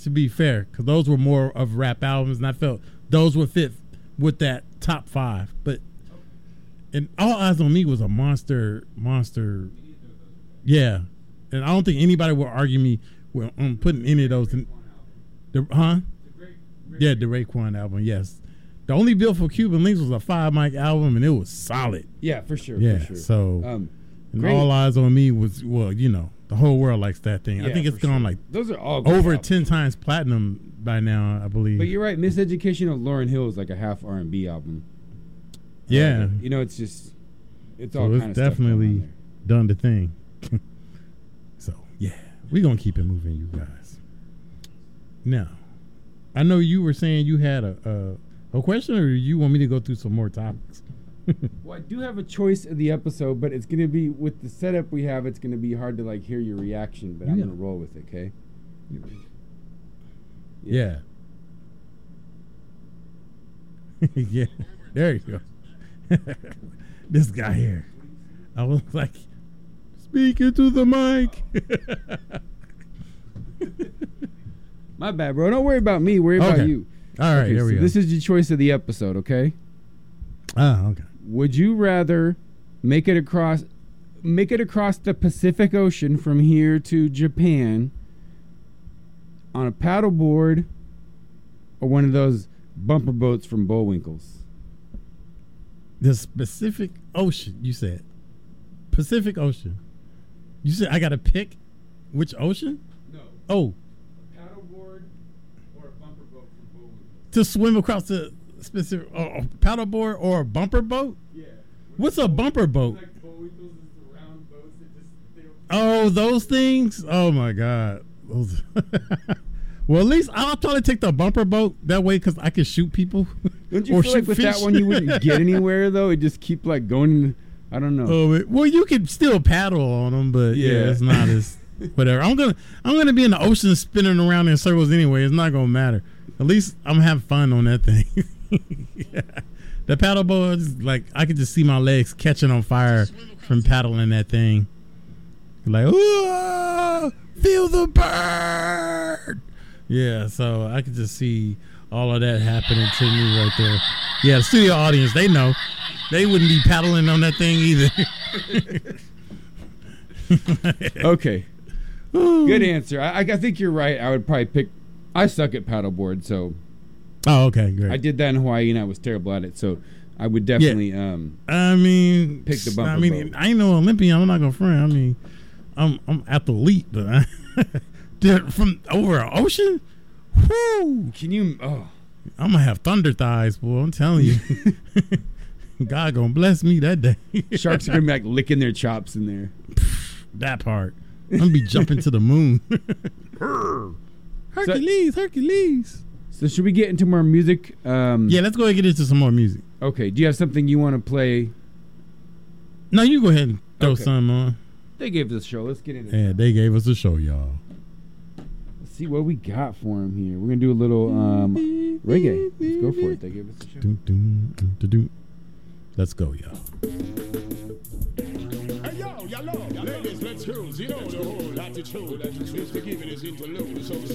to be fair, because those were more of rap albums, and I felt those would fit with that top 5. But and All Eyes on Me was a monster. Yeah, and I don't think anybody will argue me on putting any of those in. The Raekwon album. Yes, the only bill for Cuban Links was a 5 mic album, and it was solid. Yeah, for sure. Yeah, for sure. So and All Eyes on Me was the whole world likes that thing. Yeah, I think it's gone like those are all over albums. 10 times platinum by now, I believe. But you're right. Miseducation of Lauryn Hill is like a half R&B album. Yeah, it's just it's so all it's kind of stuff definitely going on done the thing. So yeah, we're gonna keep it moving, you guys. Now, I know you were saying you had a question, or you want me to go through some more topics? Well, I do have a choice of the episode, but it's going to be with the setup we have. It's going to be hard to like hear your reaction, but I'm going to roll with it. Okay. Yeah. Yeah. There you go. This guy here. I was like, speaking to the mic. My bad, bro. Don't worry about me. Worry about you. All right, here we go. This is your choice of the episode, okay? Oh, okay. Would you rather make it across the Pacific Ocean from here to Japan on a paddleboard or one of those bumper boats from Bullwinkles? The Pacific Ocean, you said. Pacific Ocean. You said I got to pick which ocean? No. Oh. A paddleboard or a bumper boat from Bullwinkles. To swim across the specific a paddleboard or a bumper boat? Yeah. What's a bumper boat? Like Bullwinkles is the round boats that just Oh, those things? Oh my God. Those well, at least I'll probably take the bumper boat that way because I can shoot people. Don't you or feel like with fish. that one you wouldn't get anywhere though? It just keep like going. I don't know. Oh, well, you can still paddle on them, but yeah, it's not as whatever. I'm gonna be in the ocean spinning around in circles anyway. It's not gonna matter. At least I'm having fun on that thing. Yeah. The paddle boat is like I could just see my legs catching on fire from paddling that thing. Like, ooh, feel the burn. Yeah, so I could just see all of that happening to me right there. Yeah, the studio audience, they know. They wouldn't be paddling on that thing either. Okay. Good answer. I think you're right. I would probably pick. I suck at paddleboard, so. Oh, okay, great. I did that in Hawaii, and I was terrible at it, so I would definitely. I mean, pick the bumper boat. I ain't no Olympian. I'm not gonna front. I mean, I'm athlete, but from over an ocean. Whoo! Can you? Oh, I'm gonna have thunder thighs, boy. I'm telling you. God gonna bless me that day. Sharks are gonna be like licking their chops in there. That part. I'm gonna be jumping to the moon. Hercules. So should we get into more music? Yeah, let's go ahead and get into some more music. Okay. Do you have something you want to play? No, you go ahead and throw some on. They gave us a show. Let's get into it. Yeah, they gave us a show, y'all. Let's see what we got for him here. We're gonna do a little reggae. Let's go for it. They gave us a show. Let's go, y'all. Hey, yo, ladies, let's cruise. You know the whole attitude. Mr. Giving is interlude. So